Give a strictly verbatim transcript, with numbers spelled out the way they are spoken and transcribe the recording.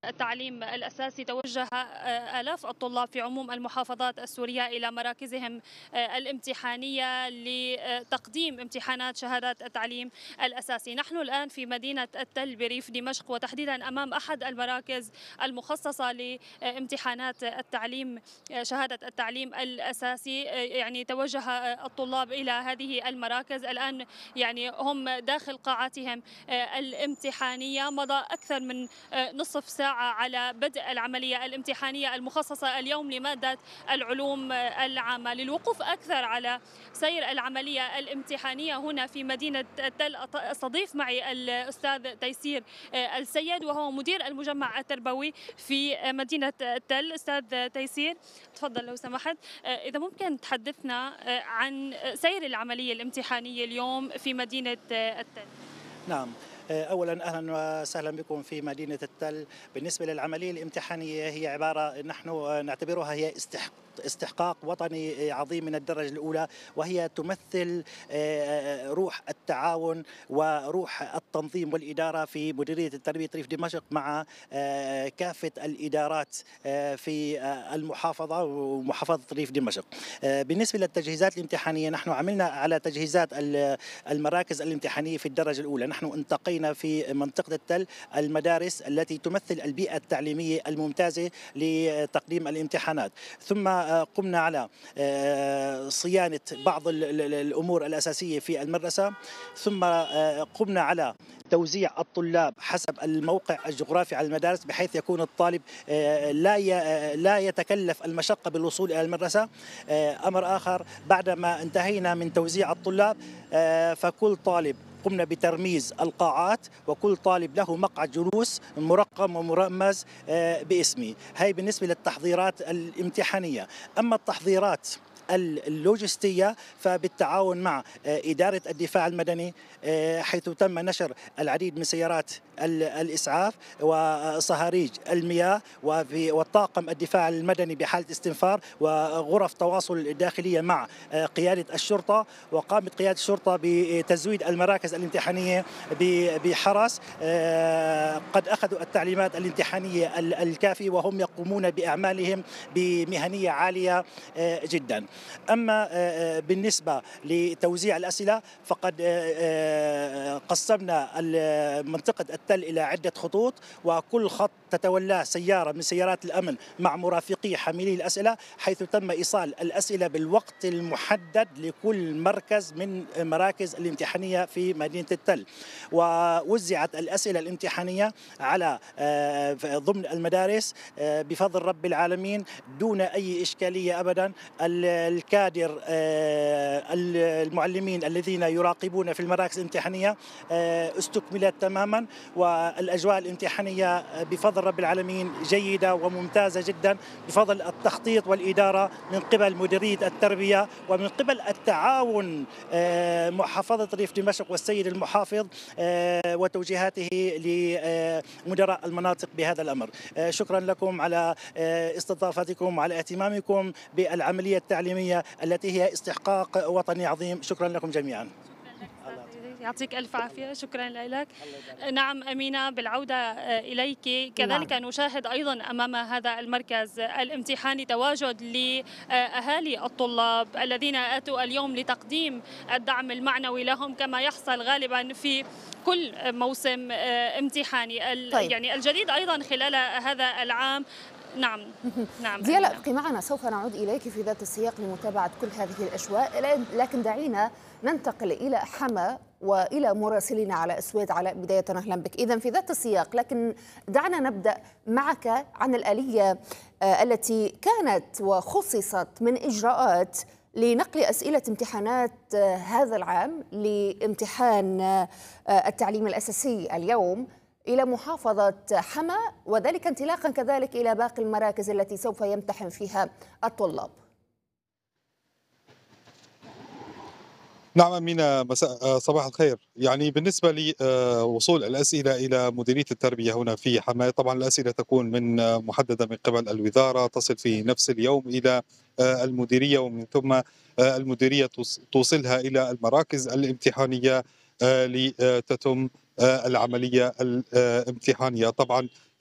التعليم الأساسي توجه آلاف الطلاب في عموم المحافظات السورية إلى مراكزهم الامتحانية لتقديم امتحانات شهادات التعليم الأساسي. نحن الآن في مدينة التل بريف دمشق، وتحديدا أمام أحد المراكز المخصصة لامتحانات التعليم شهادة التعليم الأساسي. يعني توجه الطلاب إلى هذه المراكز الآن، يعني هم داخل قاعاتهم الامتحانية. مضى أكثر من نصف ساعة على بدء العملية الامتحانية المخصصة اليوم لمادة العلوم العامة. للوقوف أكثر على سير العملية الامتحانية هنا في مدينة التل استضيف معي الأستاذ تيسير السيد، وهو مدير المجمع التربوي في مدينة التل. أستاذ تيسير، تفضل لو سمحت، إذا ممكن تحدثنا عن سير العملية الامتحانية اليوم في مدينة التل. نعم، أولا أهلا وسهلا بكم في مدينة التل. بالنسبة للعملية الامتحانية هي عبارة نحن نعتبرها هي استحق استحقاق وطني عظيم من الدرجة الأولى، وهي تمثل روح التعاون وروح التنظيم والإدارة في مديرية التربية ريف دمشق مع كافة الإدارات في المحافظة ومحافظة ريف دمشق. بالنسبة للتجهيزات الامتحانية، نحن عملنا على تجهيزات المراكز الامتحانية في الدرجة الأولى. نحن انتقينا في منطقة التل المدارس التي تمثل البيئة التعليمية الممتازة لتقديم الامتحانات، ثم قمنا على صيانة بعض الأمور الأساسية في المدرسة، ثم قمنا على توزيع الطلاب حسب الموقع الجغرافي على المدارس، بحيث يكون الطالب لا لا يتكلف المشقة بالوصول إلى المدرسة. أمر آخر، بعدما انتهينا من توزيع الطلاب فكل طالب قمنا بترميز القاعات، وكل طالب له مقعد جلوس مرقم ومرمز باسمه. هاي بالنسبة للتحضيرات الامتحانية. أما التحضيرات اللوجستية فبالتعاون مع إدارة الدفاع المدني، حيث تم نشر العديد من سيارات الإسعاف وصهاريج المياه والطاقم الدفاع المدني بحالة استنفار وغرف تواصل الداخلية مع قيادة الشرطة. وقامت قيادة الشرطة بتزويد المراكز الامتحانية بحرس قد أخذوا التعليمات الامتحانية الكافية، وهم يقومون بأعمالهم بمهنية عالية جدا. أما بالنسبة لتوزيع الأسئلة فقد قسمنا منطقة التل إلى عدة خطوط، وكل خط تتولاه سيارة من سيارات الأمن مع مرافقي حاملي الأسئلة، حيث تم إيصال الأسئلة بالوقت المحدد لكل مركز من مراكز الامتحانية في مدينة التل. ووزعت الأسئلة الامتحانية على ضمن المدارس بفضل رب العالمين دون أي إشكالية أبدا. الكادر المعلمين الذين يراقبون في المراكز الامتحانية استكملت تماما، والأجواء الامتحانية بفضل رب العالمين جيدة وممتازة جدا بفضل التخطيط والإدارة من قبل مديرية التربية ومن قبل التعاون محافظة ريف دمشق والسيد المحافظ وتوجيهاته لمدراء المناطق بهذا الأمر. شكرا لكم على استضافتكم وعلى اهتمامكم بالعملية التعليمية التي هي استحقاق وطني عظيم. شكرا لكم جميعا. يعطيك ألف عافية. شكرا لك. نعم أمينة، بالعودة إليك كذلك. نعم. نشاهد أيضا أمام هذا المركز الامتحاني تواجد لأهالي الطلاب الذين أتوا اليوم لتقديم الدعم المعنوي لهم، كما يحصل غالبا في كل موسم امتحاني. طيب. يعني الجديد أيضا خلال هذا العام. نعم نعم ديالا، ابقي معنا، سوف نعود إليك في ذات السياق لمتابعة كل هذه الأجواء، لكن دعينا ننتقل إلى حما وإلى مراسلنا على أسويد. علاء، بداية أهلا بك. إذن في ذات السياق، لكن دعنا نبدأ معك عن الآلية التي كانت وخصصت من إجراءات لنقل أسئلة امتحانات هذا العام لامتحان التعليم الأساسي اليوم إلى محافظة حما، وذلك انطلاقا كذلك إلى باقي المراكز التي سوف يمتحن فيها الطلاب. نعم أمينة، مساء صباح الخير. يعني بالنسبة لوصول الأسئلة إلى مديرية التربية هنا في حماة، طبعا الأسئلة تكون من محددة من قبل الوزارة، تصل في نفس اليوم إلى المديرية، ومن ثم المديرية توصلها إلى المراكز الامتحانية لتتم العملية الامتحانية. طبعا